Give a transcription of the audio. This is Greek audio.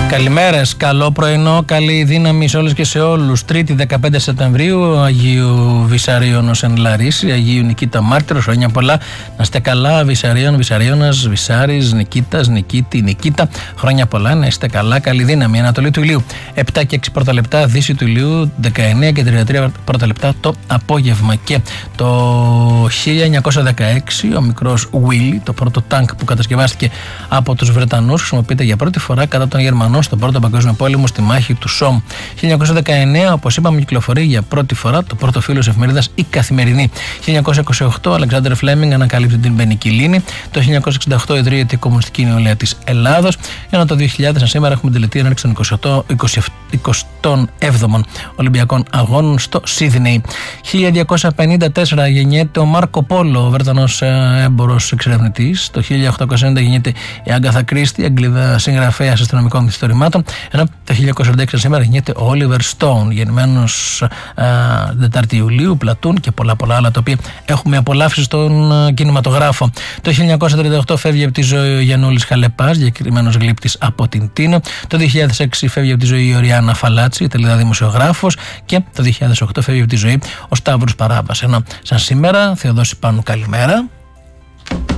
Καλημέρες, καλό πρωινό, καλή δύναμη σε όλες και σε όλους. Τρίτη 15 Σεπτεμβρίου, Αγίου Βυσαρίωνος εν Λαρίση, Αγίου Νικήτα Μάρτυρος, χρόνια πολλά. Να είστε καλά, Βυσαρίων, Βυσαρίωνας, Βυσάρης, Νικήτας, Νικήτη, Νικήτα. Χρόνια πολλά, να είστε καλά, καλή δύναμη. Ανατολή του ηλίου 7 και 6 πρώτα λεπτά, Δύση του ηλίου 19 και 33 πρώτα λεπτά το απόγευμα. Και το 1916 ο μικρός Willy, το πρώτο τάγκ που κατασκευάστηκε από τους Βρετανούς, χρησιμοποιείται για πρώτη φορά κατά των Γερμανών στον Πρώτο Παγκόσμιο Πόλεμο στη μάχη του Σόμ. 1919, όπως είπαμε, κυκλοφορεί για πρώτη φορά το πρώτο φύλλο εφημερίδας Η Καθημερινή. 1928, ο Αλεξάνδερ Φλέμινγκ ανακαλύπτει την πενικυλίνη. Το 1968 ιδρύεται η Κομμουνιστική Νεολαία της Ελλάδος. Ενώ το 2000 σήμερα έχουμε την τελετή έναρξη των 27ων Ολυμπιακών Αγώνων στο Σίδνεϊ. 1254 γεννιέται ο Μάρκο Πόλο, ο Βρετανός έμπορος εξερευνητής. Το 1890 γεννιέται η Άγκαθα Κρίστη, Αγγλίδα συγγραφέας αστυνομικών μυθιστορημάτων. Ενώ το 1946 σήμερα γεννιέται ο Όλιβερ Στόουν, γεννημένος 4 Ιουλίου, Πλατούν και πολλά άλλα τα οποία έχουμε απολαύσει στον κινηματογράφο. Το 1938 φεύγει από τη ζωή ο Γιαννούλης Χαλεπάς, διακεκριμένος γλύπτης από την Τίνο. Το 2006 φεύγει από τη ζωή η Οριάννα Φαλάτση, τελικά δημοσιογράφος. Και το 2008 φεύγει από τη ζωή ο Σταύρος Παράβας. Ενώ σαν σήμερα, Θεοδόση Πάνου, καλημέρα.